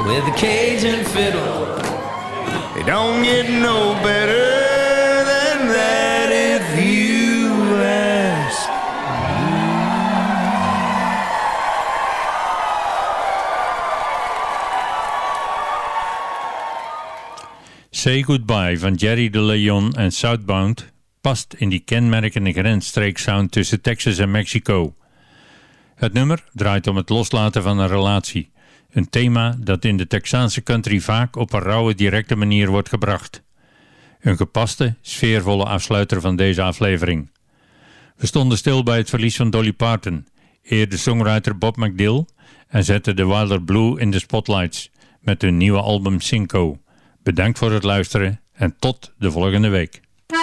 with a Cajun fiddle. It don't get no better than that if you ask. Say Goodbye van Jerry de Leon en Southbound past in die kenmerkende grensstreeksound tussen Texas en Mexico. Het nummer draait om het loslaten van een relatie. Een thema dat in de Texaanse country vaak op een rauwe, directe manier wordt gebracht. Een gepaste, sfeervolle afsluiter van deze aflevering. We stonden stil bij het verlies van Dolly Parton, eer de songwriter Bob McDill, en zetten de Wilder Blue in de spotlights met hun nieuwe album Cinco. Bedankt voor het luisteren en tot de volgende week.